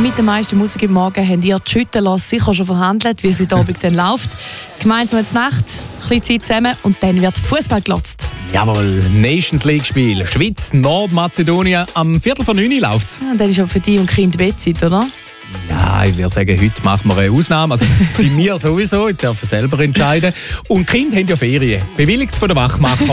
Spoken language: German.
mit der meisten Musik im Morgen haben ihr die Schüttenlass sicher schon verhandelt, wie es heute Abend dann läuft. Gemeinsam jetzt Nacht, ein bisschen Zeit zusammen und dann wird Fußball gelotzt. Jawohl, Nations League-Spiel. Schweiz, Nordmazedonien. Am 8:45 läuft es. Ja, dann ist auch für dich und Kind Bettzeit, oder? Ja, ich würde sagen, heute machen wir eine Ausnahme. Also bei mir sowieso, ich darf selber entscheiden. Und die Kinder haben ja Ferien, bewilligt von den Wachmachern.